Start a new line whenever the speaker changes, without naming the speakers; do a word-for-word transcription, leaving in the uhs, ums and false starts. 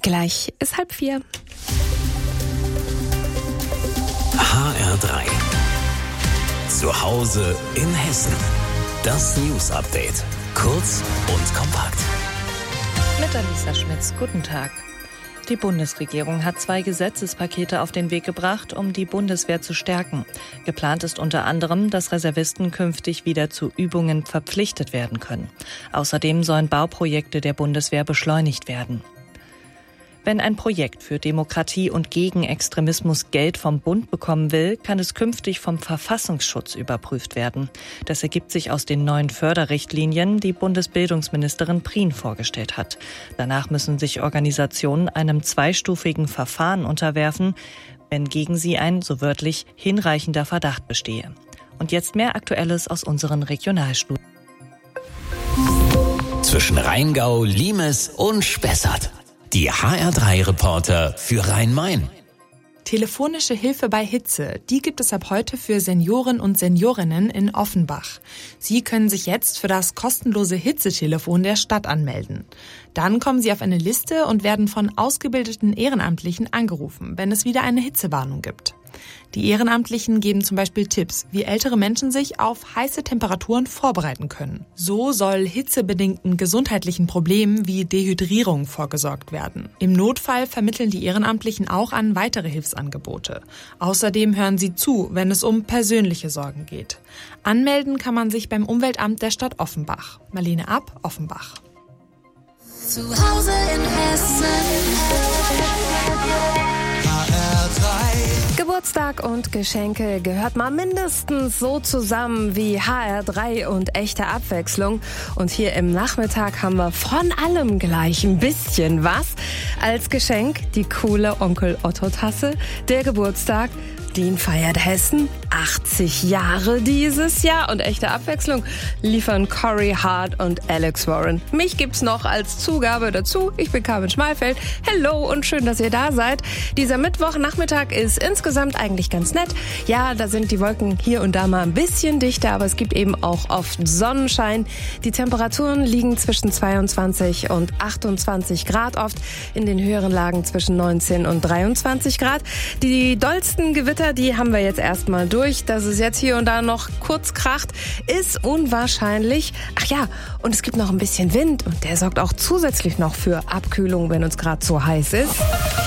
Gleich ist halb vier.
H R drei. Zu Hause in Hessen. Das News Update. Kurz und kompakt.
Mit Alisa Schmitz, guten Tag. Die Bundesregierung hat zwei Gesetzespakete auf den Weg gebracht, um die Bundeswehr zu stärken. Geplant ist unter anderem, dass Reservisten künftig wieder zu Übungen verpflichtet werden können. Außerdem sollen Bauprojekte der Bundeswehr beschleunigt werden. Wenn ein Projekt für Demokratie und gegen Extremismus Geld vom Bund bekommen will, kann es künftig vom Verfassungsschutz überprüft werden. Das ergibt sich aus den neuen Förderrichtlinien, die Bundesbildungsministerin Prien vorgestellt hat. Danach müssen sich Organisationen einem zweistufigen Verfahren unterwerfen, wenn gegen sie ein, so wörtlich, hinreichender Verdacht bestehe. Und jetzt mehr Aktuelles aus unseren Regionalstudien.
Zwischen Rheingau, Limes und Spessart. Die H R drei Reporter für Rhein-Main.
Telefonische Hilfe bei Hitze, die gibt es ab heute für Senioren und Seniorinnen in Offenbach. Sie können sich jetzt für das kostenlose Hitzetelefon der Stadt anmelden. Dann kommen Sie auf eine Liste und werden von ausgebildeten Ehrenamtlichen angerufen, wenn es wieder eine Hitzewarnung gibt. Die Ehrenamtlichen geben zum Beispiel Tipps, wie ältere Menschen sich auf heiße Temperaturen vorbereiten können. So soll hitzebedingten gesundheitlichen Problemen wie Dehydrierung vorgesorgt werden. Im Notfall vermitteln die Ehrenamtlichen auch an weitere Hilfsangebote. Außerdem hören sie zu, wenn es um persönliche Sorgen geht. Anmelden kann man sich beim Umweltamt der Stadt Offenbach. Marlene Ab, Offenbach.
Zu Hause in Hessen.
Geburtstag und Geschenke gehört mal mindestens so zusammen wie H R drei und echte Abwechslung. Und hier im Nachmittag haben wir von allem gleich ein bisschen was. Als Geschenk die coole Onkel Otto Tasse, der Geburtstag. Den feiert Hessen achtzig Jahre dieses Jahr und echte Abwechslung liefern Corey Hart und Alex Warren. Mich gibt's noch als Zugabe dazu. Ich bin Carmen Schmalfeld. Hello und schön, dass ihr da seid. Dieser Mittwochnachmittag ist insgesamt eigentlich ganz nett. Ja, da sind die Wolken hier und da mal ein bisschen dichter, aber es gibt eben auch oft Sonnenschein. Die Temperaturen liegen zwischen zweiundzwanzig und achtundzwanzig Grad oft, in den höheren Lagen zwischen neunzehn und dreiundzwanzig Grad. Die dollsten Gewitter, die haben wir jetzt erstmal durch. Dass es jetzt hier und da noch kurz kracht, ist unwahrscheinlich. Ach ja, und es gibt noch ein bisschen Wind und der sorgt auch zusätzlich noch für Abkühlung, wenn uns gerade so heiß ist.